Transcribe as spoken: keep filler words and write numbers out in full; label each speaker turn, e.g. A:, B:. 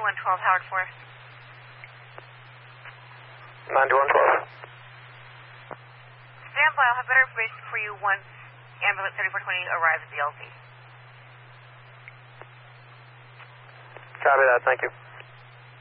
A: one twelve, Howard four.
B: nine two one twelve.
A: Stand by, I'll have better information for you once ambulance thirty-four twenty arrives at the L Z.
B: Copy that, thank you.